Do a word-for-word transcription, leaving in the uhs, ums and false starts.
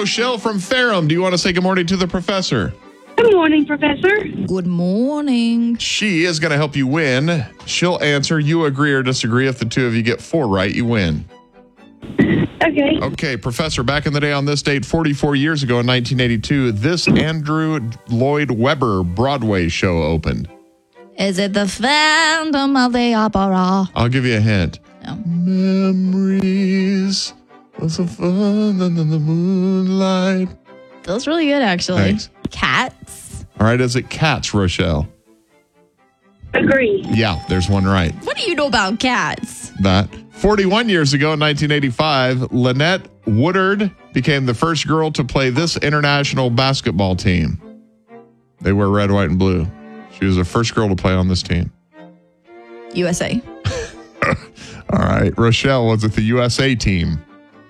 Rochelle from Ferrum, do you want to say good morning to the professor? Good morning, Professor. Good morning. She is going to help you win. She'll answer. You agree or disagree. If the two of you get four right, you win. Okay. Okay, Professor, back in the day on this date, forty-four years ago in nineteen eighty-two, this Andrew Lloyd Webber Broadway show opened. Is it the Phantom of the Opera? I'll give you a hint. No. Memories of the fun under the moonlight. That was really good, actually. Thanks. Cats. All right, is it Cats, Rochelle? Agree. Yeah, there's one right. What do you know about cats? That. forty-one years ago in nineteen eighty-five, Lynette Woodard became the first girl to play this international basketball team. They wear red, white, and blue. She was the first girl to play on this team. U S A. All right. Rochelle, was it the U S A team?